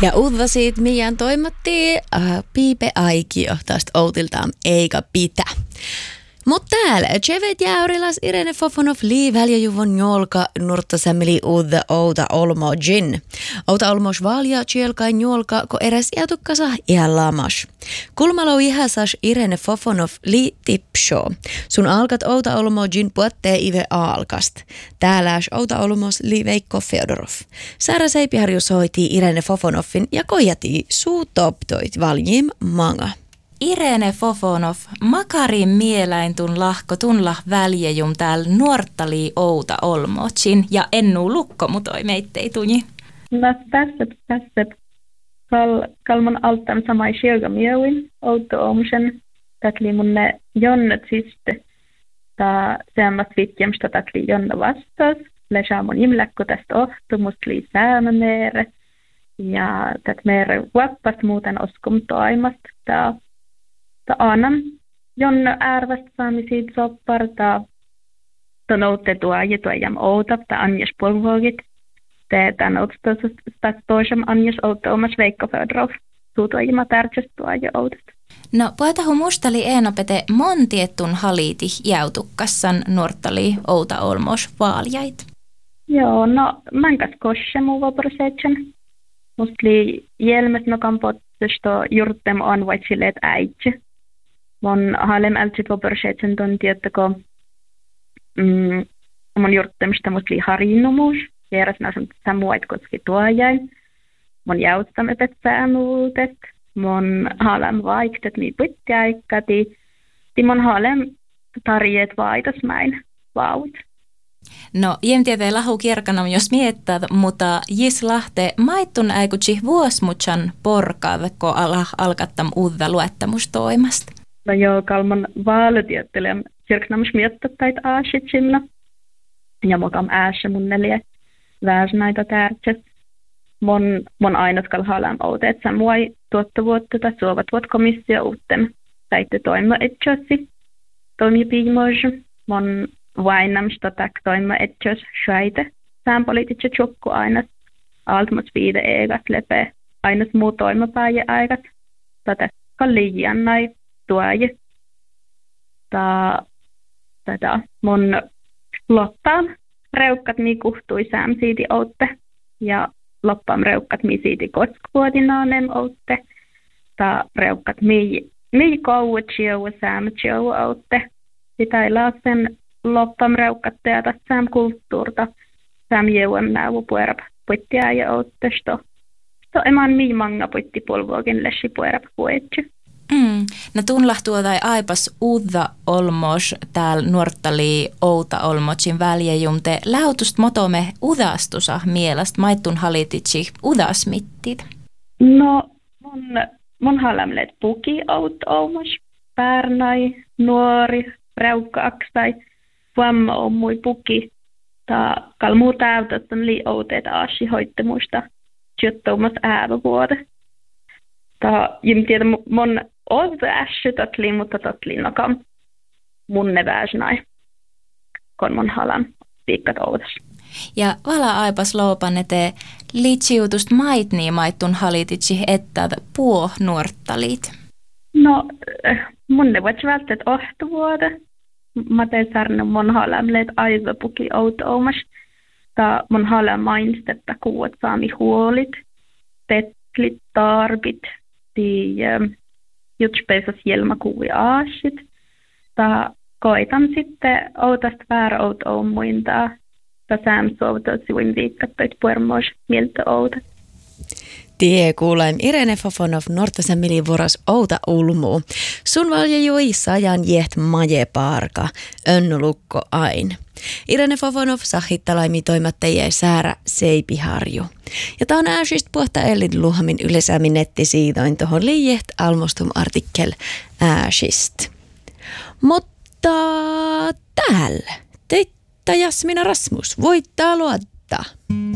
Ja uudvasit meidän toimatti piipe aikio tästä outiltaan eikä pitä. Mutta täällä Chevet Jäyrilas Irene Fofonov väljäjuvon jolka nurttasämmeli outa olmojin. Outa olmos valja chielkain jolka ko eräs jätukkasa ihan lamas. Kulmalo ihasas Irene Fofonov tipsho. Sun alkat outa olmojin puottee ive alkast. Täälläs outa olmos Veikko Feodorov. Saara Seipiharju soitii Irene Fofonovin ja kojati suutoptoit valjim manga. Irene Fofonov, makarin mieläin tunlah väljejum täällä nuorttalii outa olmocin ja ennu lukko mutoi meittei tunji. No tässä kalman altan samai sielga miewin outo omsen tatli munne jonnet siste ta seammat vitjemstä tatli jonna vastas lesaamon imläkko tästä ohtumus lii säämämeere ja tät meere vappas muuten oskum toimast ta annan jonna ärvästä saami siitä sopparta noutte tuo jam outa ta anjas polvogit te tanoutstas toisam anjas outa omas Veikko Feodorov tuutuajima tärkäs tuoja outat. No poetahu mustali eenopete montiettun haliti jäutukkassan nuortali outa olmos vaaljait. Joo, no mankas kosse muu vaporseitsen. Mustli jelmet no kampottesto jurtem on vaitsileet äitse. Mon halem ältsit vaporseitsen ton tiettäko mon jurtemista mustli harinnumus. Järjest nasun samuait koski tuojain. Mon jäuttamepet säämuutet. Mon halem vaiktet niin pyttiäikkati. Mon halem tarjeet vaitasmäin vaut. No, jemtieteen lahu kierkanam jos miettää, mutta jis lahte maittun äikutsi vuosmutsan porkaad, ko alkattam uutta luettamustoimasta. No joo, kalman vaalutiettelijän kirknamus miettattait aasitsimna. Ja mokam äässä mun neljä värsnaita tärkset. Mon ainat kalhalam outeet samuai tuottavuotta tai suovat vuot komissio uuttem. Täitte toima etsiosi, toimi piimoisu. Mon vainamsta tak toima etjos schaite. Sään poliititse chukku ainas altmos viide eegas lepe. Ainas muu toimapääjä aikas. Tätä kalliian nai tuoje. Tätä mon lottaan reukkat mi kuhtui sääm siiti outte. Ja loppaam reukkat mi siiti kotskvuodinaanem outte. Ta reukkat mi kauet chieu sääm chieu outte. Sitä ei laasen loppam reukkattaja tästä sääm kulttuurta. Sääm jeuem näävu puerap puittia ja outtesta. So eman mii manga puitti polvoogin lessi puerap puetsi. No tunlahtua tai aipas uutta olmos täällä nuorttali outa olmocin väljejumte läutust motome udastusa mielestä maittun halititsi udasmittit. No mun halamlet puki outa olmos. Pärnai, nuori, reukka-aksai. Vamma on mui puki, ta kalmuu täytät on lii outeet aasi hoittemuista, tjottuumas äävävuode. Ta jim tiedä mon outa ässy tatli, mutta tatli nakam munne väsnai, kon mon halan piikkat outas. Ja vala aipas loopan ete liitsiutust maitnii maittun halititsi että puo nuorttalit. No, munne voit välttäät ohtuvuode. Mä tein sarnan mon halamleet aivapuki outoumas. Ta mon halam mainstetta kuvat saami huolit, tetlit, tarpit, ti jutspeisas jelmakuvi aasit. Ta koitan sitten outasta väärä outoumuintaa. Ta sääm suovutosivuin viikkattoit puermois mieltä outat. Tie kuuleem Irene Fofonov nortasämmili vuoras outa ulmuu. Sun valjejui sajan jeht maje parka, önnulukko ain. Irene Fofonov sahittalaimi toimattajie Saara Seipiharju. Ja tää on ääsist puhta ellid luhamin ylesämin nettisiidoin tohon liijeht almostum artikkel ääsist. Mutta täällä teittä Jasmina Rasmus voittaa luottaa.